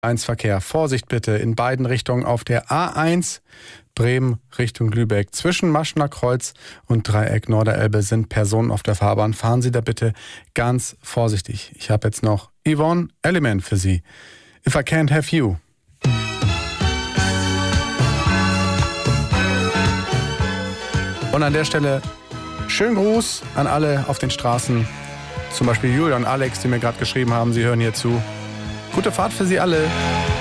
Verkehr. Vorsicht bitte in beiden Richtungen auf der A1 Bremen Richtung Lübeck. Zwischen Maschner Kreuz und Dreieck Norderelbe sind Personen auf der Fahrbahn. Fahren Sie da bitte ganz vorsichtig. Ich habe jetzt noch Yvonne Element für Sie. If I Can't Have You. Und an der Stelle schönen Gruß an alle auf den Straßen. Zum Beispiel Julia und Alex, die mir gerade geschrieben haben, sie hören hier zu. Gute Fahrt für Sie alle.